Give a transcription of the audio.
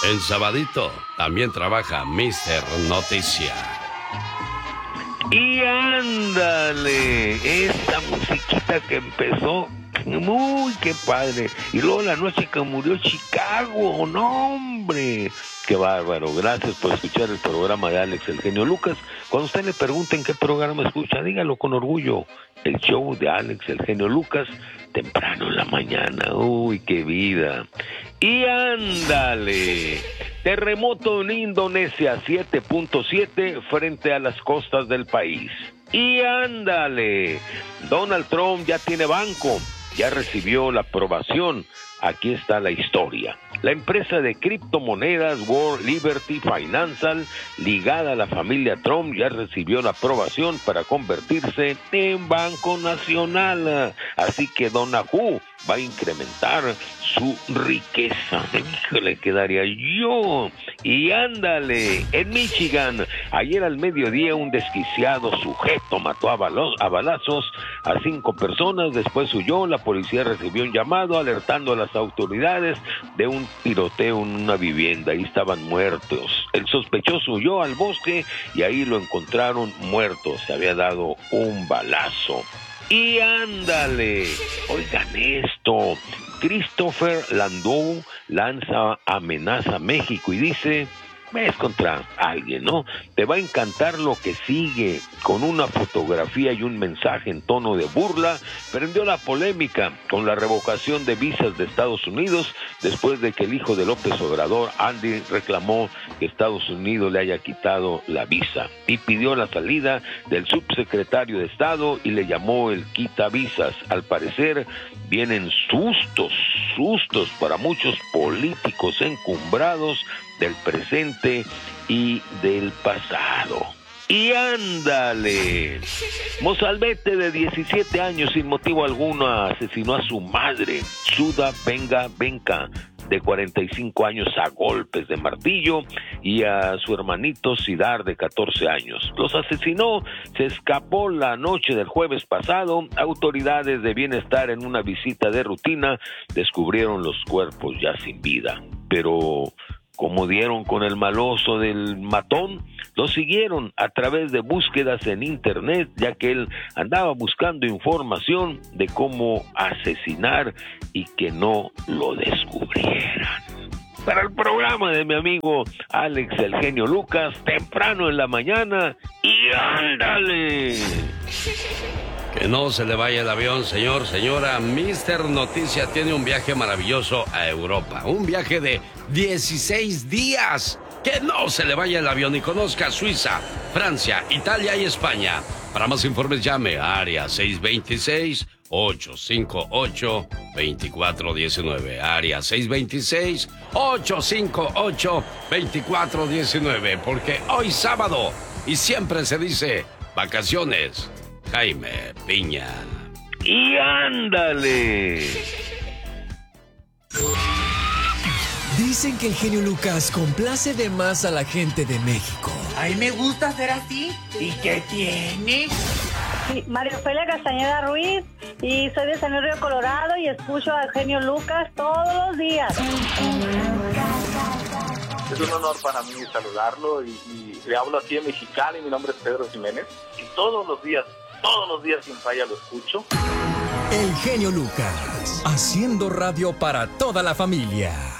En sabadito también trabaja Mister Noticia. Y ándale, esta musiquita que empezó, muy qué padre. Y luego la noche que murió Chicago, no hombre, qué bárbaro. Gracias por escuchar el programa de Alex el Genio Lucas. Cuando usted le pregunten qué programa escucha, dígalo con orgullo. El show de Alex el Genio Lucas, temprano en la mañana. Uy, qué vida. Y ándale, terremoto en Indonesia 7.7 frente a las costas del país. Y ándale, Donald Trump ya tiene banco, ya recibió la aprobación. Aquí está la historia. La empresa de criptomonedas World Liberty Financial, ligada a la familia Trump, ya recibió la aprobación para convertirse en banco nacional. Así que Donahue va a incrementar su riqueza. Híjole, quedaría yo. Y ándale, en Michigan, ayer al mediodía un desquiciado sujeto mató a balazos a 5 personas, después huyó. La policía recibió un llamado alertando a las autoridades de un tiroteo en una vivienda. Ahí estaban muertos. El sospechoso huyó al bosque y ahí lo encontraron muerto. Se había dado un balazo. Y ándale, oigan esto, Christopher Landau lanza amenaza a México y dice, es contra alguien, ¿no? Te va a encantar lo que sigue. Con una fotografía y un mensaje en tono de burla, prendió la polémica con la revocación de visas de Estados Unidos después de que el hijo de López Obrador, Andy, reclamó que Estados Unidos le haya quitado la visa y pidió la salida del subsecretario de Estado y le llamó el quitavisas. Al parecer vienen sustos para muchos políticos encumbrados del presente y del pasado. Y ándale, mozalbete de 17 años sin motivo alguno asesinó a su madre, Suda Venga, de 45 años a golpes de martillo, y a su hermanito Sidar de 14 años. Los asesinó, se escapó la noche del jueves pasado. Autoridades de bienestar en una visita de rutina descubrieron los cuerpos ya sin vida, pero como dieron con el maloso del matón, lo siguieron a través de búsquedas en internet, ya que él andaba buscando información de cómo asesinar y que no lo descubrieran. Para el programa de mi amigo Alex el Genio Lucas, temprano en la mañana, y ándale. Que no se le vaya el avión, señor, señora. Mister Noticia tiene un viaje maravilloso a Europa. Un viaje de 16 días. Que no se le vaya el avión y conozca Suiza, Francia, Italia y España. Para más informes llame a área 626-858-2419. Área 626-858-2419. Porque hoy sábado, y siempre se dice vacaciones, Jaime Piña. Y ándale. Dicen que el genio Lucas complace de más a la gente de México. A mí me gusta ser así. ¿Y qué tiene? Sí, María Ofelia Castañeda Ruiz, y soy de San Luis Río Colorado y escucho al genio Lucas todos los días. Es un honor para mí saludarlo y le hablo aquí en Mexicali. Mi nombre es Pedro Jiménez y todos los días sin falla lo escucho. El genio Lucas, haciendo radio para toda la familia.